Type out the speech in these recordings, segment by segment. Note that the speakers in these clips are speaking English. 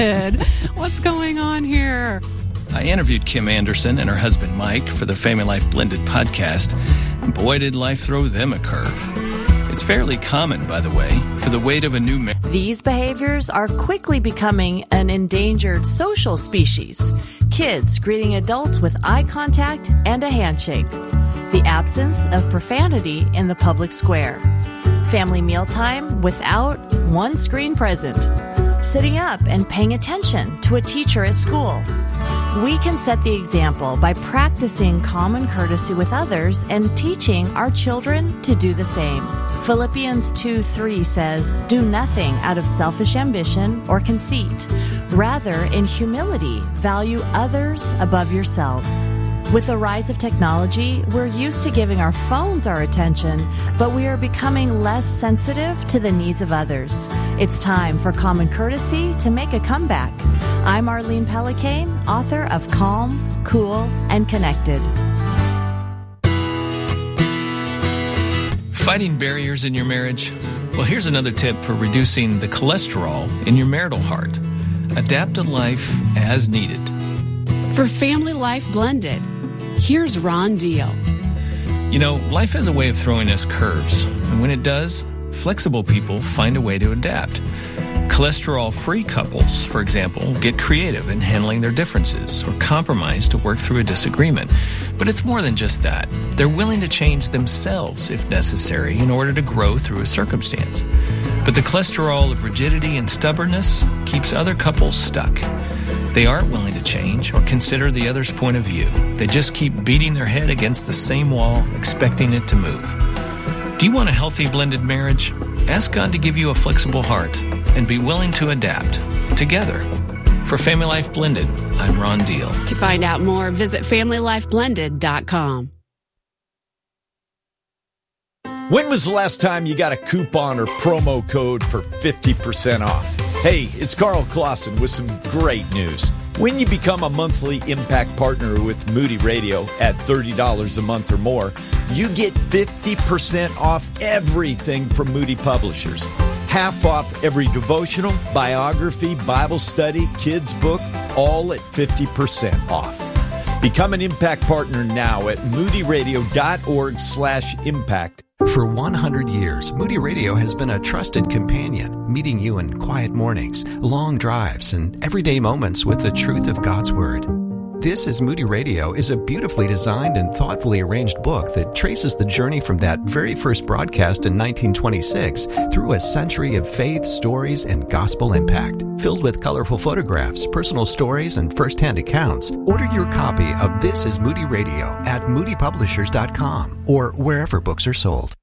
What's going on here? I interviewed Kim Anderson and her husband Mike for the Family Life Blended podcast, and boy, did life throw them a curve. It's fairly common, by the way, for the weight of a new marriage. These behaviors are quickly becoming an endangered social species. Kids greeting adults with eye contact and a handshake. The absence of profanity in the public square. Family mealtime without one screen present. Sitting up and paying attention to a teacher at school. We can set the example by practicing common courtesy with others and teaching our children to do the same. Philippians 2:3 says, "Do nothing out of selfish ambition or conceit. Rather, in humility, value others above yourselves." With the rise of technology, we're used to giving our phones our attention, but we are becoming less sensitive to the needs of others. It's time for common courtesy to make a comeback. I'm Arlene Pellicane, author of Calm, Cool, and Connected. Fighting barriers in your marriage? Well, here's another tip for reducing the cholesterol in your marital heart. Adapt to life as needed. For Family Life Blended, here's Ron Deal. You know, life has a way of throwing us curves, and when it does, flexible people find a way to adapt. Cholesterol-free couples, for example, get creative in handling their differences or compromise to work through a disagreement. But it's more than just that. They're willing to change themselves if necessary in order to grow through a circumstance. But the cholesterol of rigidity and stubbornness keeps other couples stuck. They aren't willing to change or consider the other's point of view. They just keep beating their head against the same wall, expecting it to move. Do you want a healthy blended marriage? Ask God to give you a flexible heart and be willing to adapt together. For Family Life Blended, I'm Ron Deal. To find out more, visit FamilyLifeBlended.com. When was the last time you got a coupon or promo code for 50% off? Hey, it's Carl Clausen with some great news. When you become a monthly Impact partner with Moody Radio at $30 a month or more, you get 50% off everything from Moody Publishers. Half off every devotional, biography, Bible study, kids book, all at 50% off. Become an Impact partner now at moodyradio.org/impact. For 100 years, Moody Radio has been a trusted companion, meeting you in quiet mornings, long drives, and everyday moments with the truth of God's Word. This is Moody Radio is a beautifully designed and thoughtfully arranged book that traces the journey from that very first broadcast in 1926 through a century of faith, stories, and gospel impact. Filled with colorful photographs, personal stories, and first-hand accounts, order your copy of This is Moody Radio at moodypublishers.com or wherever books are sold.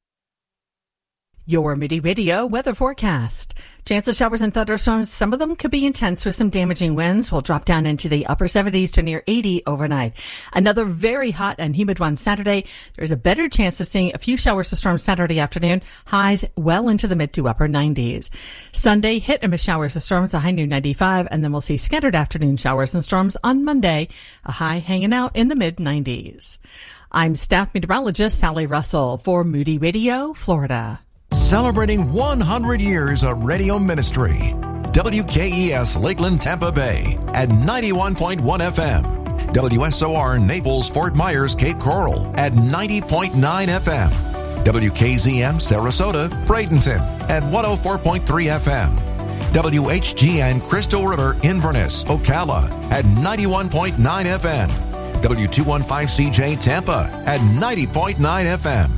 Your Moody Radio weather forecast. Chance of showers and thunderstorms. Some of them could be intense with some damaging winds. Will drop down into the upper 70s to near 80 overnight. Another very hot and humid one Saturday. There's a better chance of seeing a few showers or storms Saturday afternoon. Highs well into the mid to upper 90s. Sunday, hit and miss showers or storms. A high near 95. And then we'll see scattered afternoon showers and storms on Monday. A high hanging out in the mid 90s. I'm staff meteorologist Sally Russell for Moody Radio, Florida. Celebrating 100 years of radio ministry. WKES Lakeland, Tampa Bay at 91.1 FM. WSOR Naples, Fort Myers, Cape Coral at 90.9 FM. WKZM Sarasota, Bradenton at 104.3 FM. WHGN Crystal River, Inverness, Ocala at 91.9 FM. W215CJ Tampa at 90.9 FM.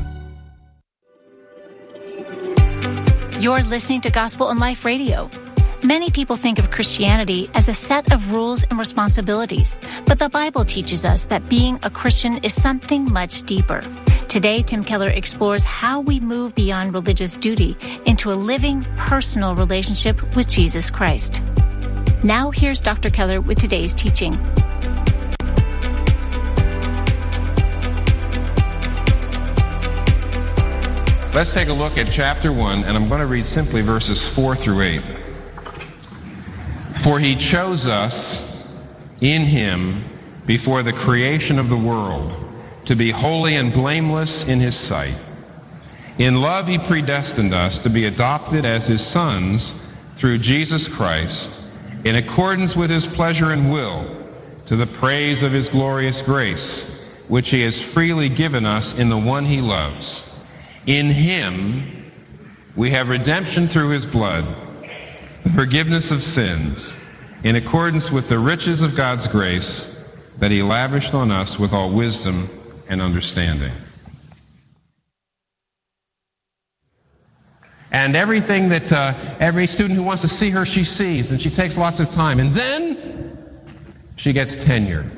You're listening to Gospel and Life Radio. Many people think of Christianity as a set of rules and responsibilities, but the Bible teaches us that being a Christian is something much deeper. Today, Tim Keller explores how we move beyond religious duty into a living, personal relationship with Jesus Christ. Now, here's Dr. Keller with today's teaching. Let's take a look at chapter 1, and I'm going to read simply verses 4 through 8. For he chose us in him before the creation of the world to be holy and blameless in his sight. In love he predestined us to be adopted as his sons through Jesus Christ, in accordance with his pleasure and will, to the praise of his glorious grace, which he has freely given us in the one he loves. In him we have redemption through his blood, the forgiveness of sins, in accordance with the riches of God's grace that he lavished on us with all wisdom and understanding. And everything that every student who wants to see her, she sees, and she takes lots of time. And then she gets tenure.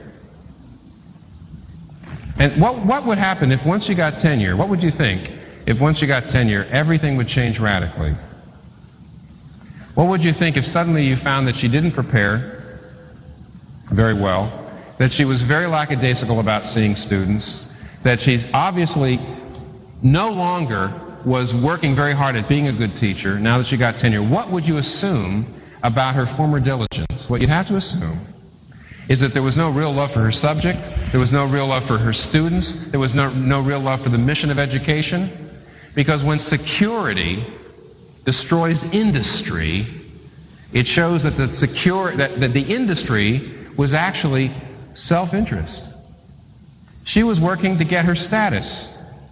And what would happen if once she got tenure, what would you think if once she got tenure, everything would change radically? What would you think if suddenly you found that she didn't prepare very well, that she was very lackadaisical about seeing students, that she's obviously no longer was working very hard at being a good teacher now that she got tenure? What would you assume about her former diligence? What you'd have to assume is that there was no real love for her subject, there was no real love for her students, there was no real love for the mission of education. Because when security destroys industry, it shows that the industry was actually self-interest. She was working to get her status.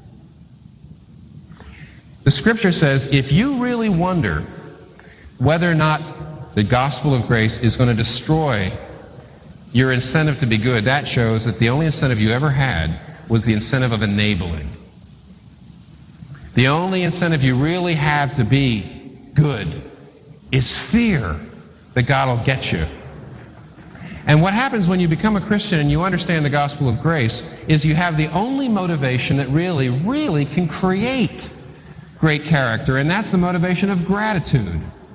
The scripture says, if you really wonder whether or not the gospel of grace is going to destroy your incentive to be good, that shows that the only incentive you ever had was the incentive of enabling. The only incentive you really have to be good is fear that God will get you. And what happens when you become a Christian and you understand the gospel of grace is you have the only motivation that really can create great character, and that's the motivation of gratitude.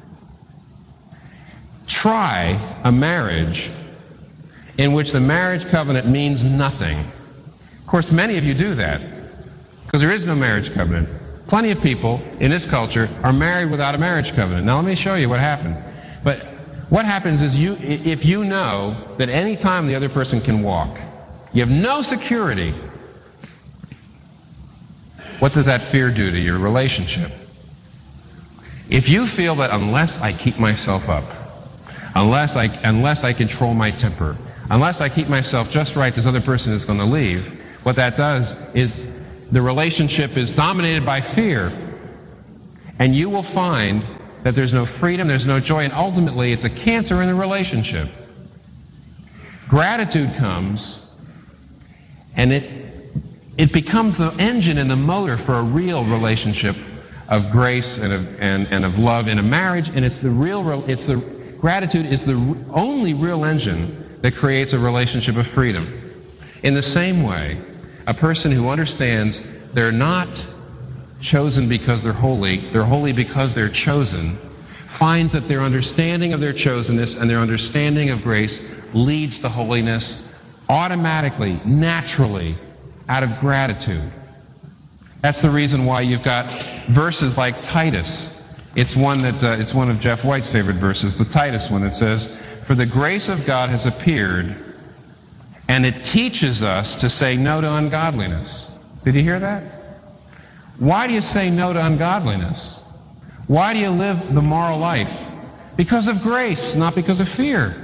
Try a marriage in which the marriage covenant means nothing. Of course, many of you do that because there is no marriage covenant. Plenty of people in this culture are married without a marriage covenant. Now let me show you what happens. But what happens is if you know that any time the other person can walk, you have no security, what does that fear do to your relationship? If you feel that unless I keep myself up, unless I control my temper, unless I keep myself just right, this other person is going to leave, what that does is the relationship is dominated by fear. And you will find that there's no freedom, there's no joy, and ultimately it's a cancer in the relationship. Gratitude comes, and it becomes the engine and the motor for a real relationship of grace and of love in a marriage, and gratitude is the only real engine that creates a relationship of freedom. In the same way, a person who understands they're not chosen because they're holy because they're chosen, finds that their understanding of their chosenness and their understanding of grace leads to holiness automatically, naturally, out of gratitude. That's the reason why you've got verses like Titus. It's one of Jeff White's favorite verses, the Titus one. It says, "For the grace of God has appeared, and it teaches us to say no to ungodliness." Did you hear that? Why do you say no to ungodliness? Why do you live the moral life? Because of grace, not because of fear.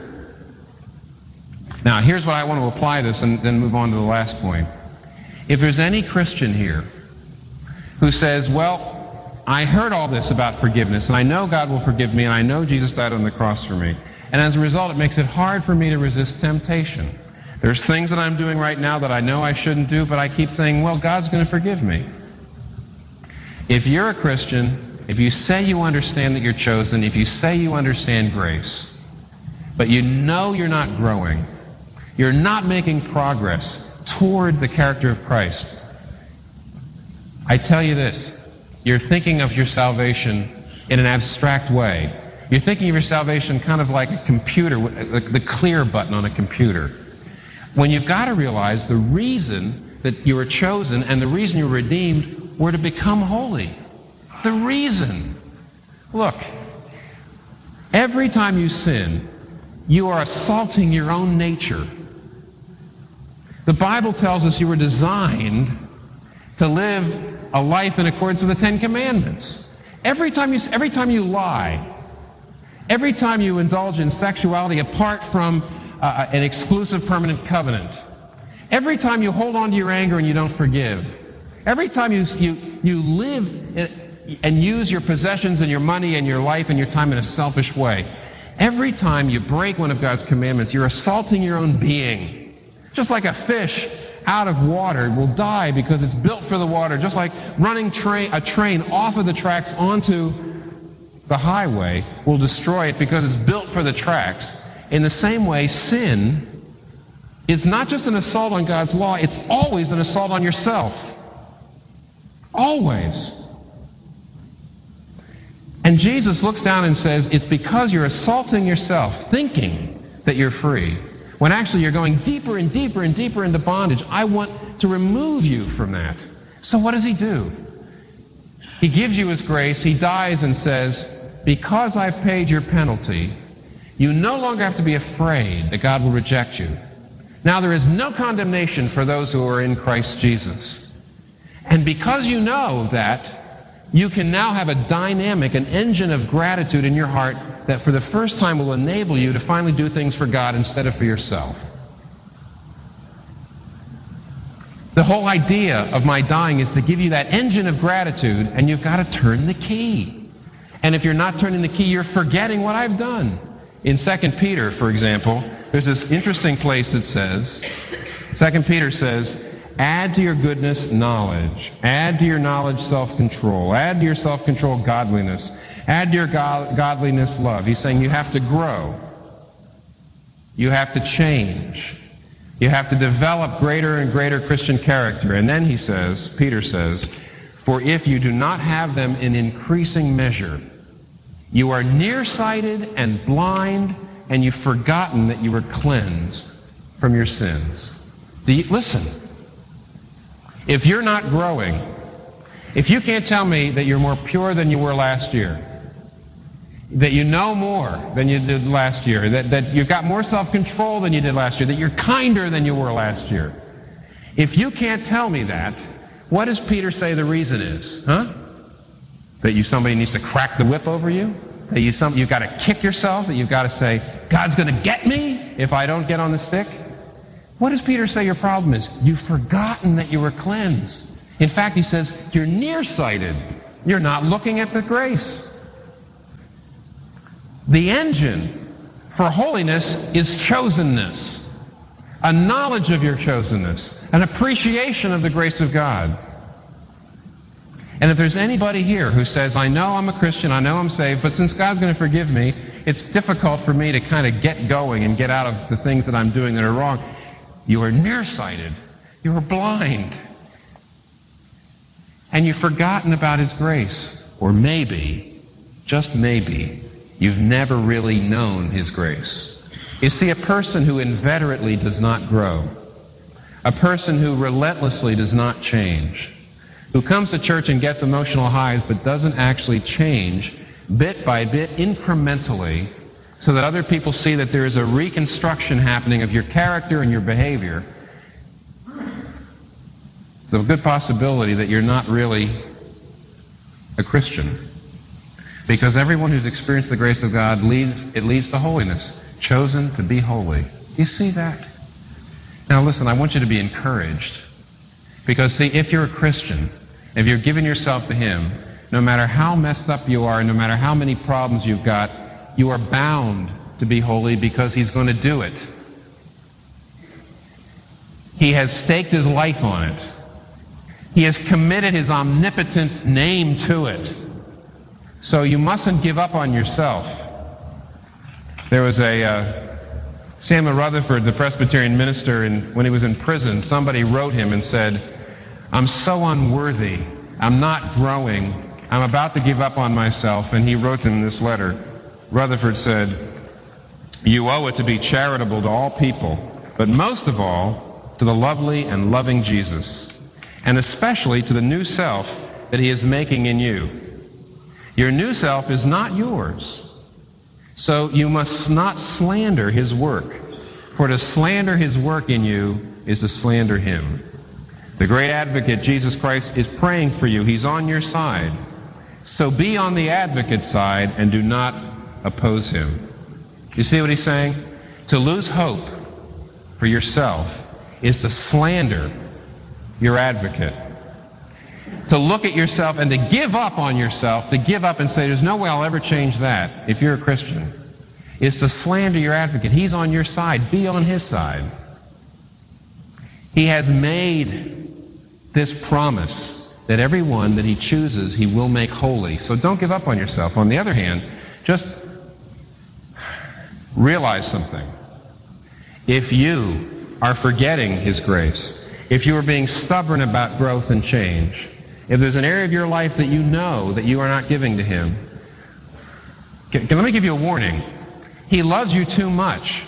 Now, here's what I want to apply this and then move on to the last point. If there's any Christian here who says, well, I heard all this about forgiveness, and I know God will forgive me, and I know Jesus died on the cross for me, and as a result, it makes it hard for me to resist temptation. There's things that I'm doing right now that I know I shouldn't do, but I keep saying, well, God's going to forgive me. If you're a Christian, if you say you understand that you're chosen, if you say you understand grace, but you know you're not growing, you're not making progress toward the character of Christ, I tell you this, you're thinking of your salvation in an abstract way. You're thinking of your salvation kind of like a computer, the clear button on a computer. When you've got to realize the reason that you were chosen and the reason you were redeemed were to become holy. The reason. Look, every time you sin, you are assaulting your own nature. The Bible tells us you were designed to live a life in accordance with the Ten Commandments. Every time you lie, every time you indulge in sexuality apart from an exclusive permanent covenant, every time you hold on to your anger and you don't forgive, every time you live and use your possessions and your money and your life and your time in a selfish way, every time you break one of God's commandments, you're assaulting your own being. Just like a fish out of water will die because it's built for the water, just like running a train off of the tracks onto the highway will destroy it because it's built for the tracks. In the same way, sin is not just an assault on God's law, it's always an assault on yourself. Always. And Jesus looks down and says, it's because you're assaulting yourself, thinking that you're free, when actually you're going deeper and deeper and deeper into bondage. I want to remove you from that. So what does he do? He gives you his grace. He dies and says, because I've paid your penalty, you no longer have to be afraid that God will reject you. Now there is no condemnation for those who are in Christ Jesus. And because you know that, you can now have a dynamic, an engine of gratitude in your heart that for the first time will enable you to finally do things for God instead of for yourself. The whole idea of my dying is to give you that engine of gratitude, and you've got to turn the key. And if you're not turning the key, you're forgetting what I've done. In 2 Peter, for example, there's this interesting place that says, 2 Peter says, add to your goodness knowledge. Add to your knowledge self-control. Add to your self-control godliness. Add to your godliness love. He's saying you have to grow. You have to change. You have to develop greater and greater Christian character. And then he says, Peter says, for if you do not have them in increasing measure, you are nearsighted and blind, and you've forgotten that you were cleansed from your sins. Listen. If you're not growing, if you can't tell me that you're more pure than you were last year, that you know more than you did last year, that you've got more self-control than you did last year, that you're kinder than you were last year, if you can't tell me that, what does Peter say the reason is? That somebody needs to crack the whip over you? That you've got to kick yourself? That you've got to say, God's going to get me if I don't get on the stick? What does Peter say your problem is? You've forgotten that you were cleansed. In fact, he says, you're nearsighted. You're not looking at the grace. The engine for holiness is chosenness, a knowledge of your chosenness, an appreciation of the grace of God. And if there's anybody here who says, I know I'm a Christian, I know I'm saved, but since God's going to forgive me, it's difficult for me to kind of get going and get out of the things that I'm doing that are wrong. You are nearsighted. You are blind. And you've forgotten about his grace. Or maybe, just maybe, you've never really known his grace. You see, a person who inveterately does not grow, a person who relentlessly does not change, who comes to church and gets emotional highs but doesn't actually change, bit by bit, incrementally, so that other people see that there is a reconstruction happening of your character and your behavior, there's a good possibility that you're not really a Christian. Because everyone who's experienced the grace of God leads to holiness, chosen to be holy. You see that? Now listen, I want you to be encouraged. Because see, if you're a Christian, if you're giving yourself to him, no matter how messed up you are, no matter how many problems you've got, you are bound to be holy because he's going to do it. He has staked his life on it. He has committed his omnipotent name to it. So you mustn't give up on yourself. There was a Samuel Rutherford, the Presbyterian minister, when he was in prison, somebody wrote him and said, I'm so unworthy. I'm not growing. I'm about to give up on myself. And he wrote him this letter. Rutherford said, you owe it to be charitable to all people, but most of all to the lovely and loving Jesus, and especially to the new self that he is making in you. Your new self is not yours, so you must not slander his work, for to slander his work in you is to slander him. The great advocate, Jesus Christ, is praying for you. He's on your side. So be on the advocate's side and do not oppose him. You see what he's saying? To lose hope for yourself is to slander your advocate. To look at yourself and to give up on yourself, to give up and say, there's no way I'll ever change that, if you're a Christian, is to slander your advocate. He's on your side. Be on his side. He has made this promise that everyone that he chooses, he will make holy. So don't give up on yourself. On the other hand, just realize something. If you are forgetting his grace, if you are being stubborn about growth and change, if there's an area of your life that you know that you are not giving to him, let me give you a warning. He loves you too much.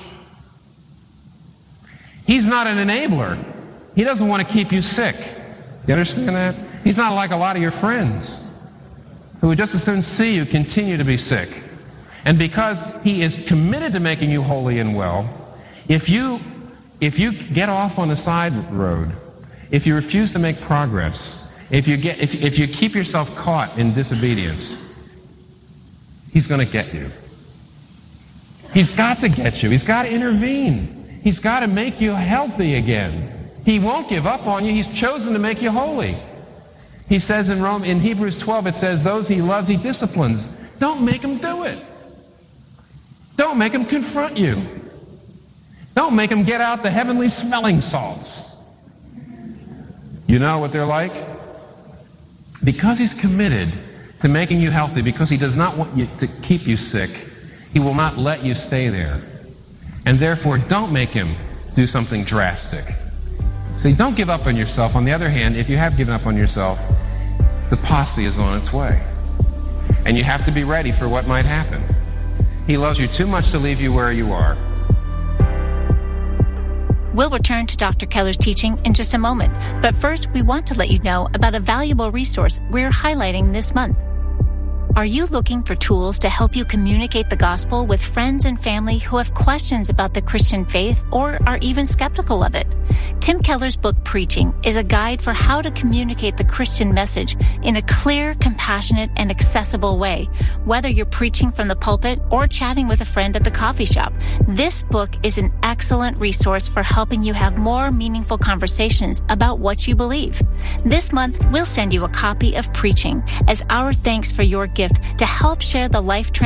He's not an enabler. He doesn't want to keep you sick. You understand that? He's not like a lot of your friends who would just as soon see you continue to be sick. And because he is committed to making you holy and well, if you get off on the side road, if you refuse to make progress, if you keep yourself caught in disobedience, he's going to get you. He's got to get you. He's got to intervene. He's got to make you healthy again. He won't give up on you. He's chosen to make you holy. He says in Hebrews 12, it says, those he loves, he disciplines. Don't make him do it. Don't make him confront you. Don't make him get out the heavenly smelling salts. You know what they're like? Because he's committed to making you healthy, because he does not want you to keep you sick, he will not let you stay there. And therefore, don't make him do something drastic. See, don't give up on yourself. On the other hand, if you have given up on yourself, the posse is on its way. And you have to be ready for what might happen. He loves you too much to leave you where you are. We'll return to Dr. Keller's teaching in just a moment. But first, we want to let you know about a valuable resource we're highlighting this month. Are you looking for tools to help you communicate the gospel with friends and family who have questions about the Christian faith or are even skeptical of it? Tim Keller's book, Preaching, is a guide for how to communicate the Christian message in a clear, compassionate, and accessible way. Whether you're preaching from the pulpit or chatting with a friend at the coffee shop, this book is an excellent resource for helping you have more meaningful conversations about what you believe. This month, we'll send you a copy of Preaching as our thanks for your gift to help share the life